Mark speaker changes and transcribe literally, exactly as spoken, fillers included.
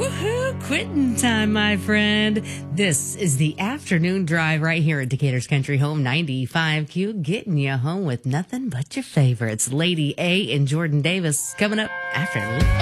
Speaker 1: Woohoo! Quitting time, my friend. This is the afternoon drive right here at Decatur's Country Home ninety-five Q, getting you home with nothing but your favorites. Lady A and Jordan Davis coming up after a little.